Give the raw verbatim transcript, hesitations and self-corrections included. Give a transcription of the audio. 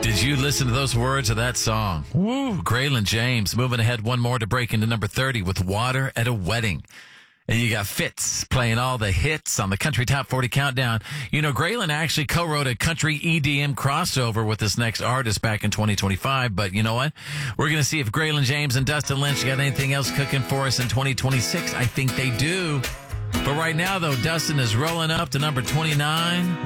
Did you listen to those words of that song? Woo! Graylin James moving ahead one more to break into number thirty with Water at a Wedding. And you got Fitz playing all the hits on the Country Top forty Countdown. You know, Graylin actually co-wrote a country E D M crossover with this next artist back in twenty twenty-five. But you know what? We're going to see if Graylin James and Dustin Lynch got anything else cooking for us in twenty twenty-six. I think they do. But right now, though, Dustin is rolling up to number twenty-nine.